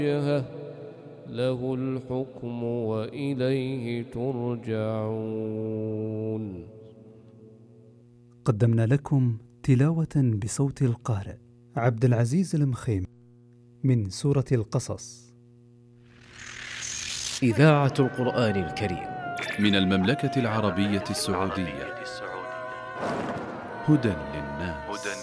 له الحكم وإليه ترجعون. قدمنا لكم تلاوة بصوت القارئ عبد العزيز المخيم من سورة القصص. إذاعة القرآن الكريم من المملكة العربية السعودية. هدى للناس.